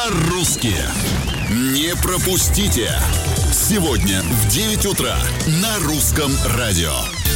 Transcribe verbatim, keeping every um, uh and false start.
по-русски. Не пропустите. Сегодня в девять утра на Русском радио.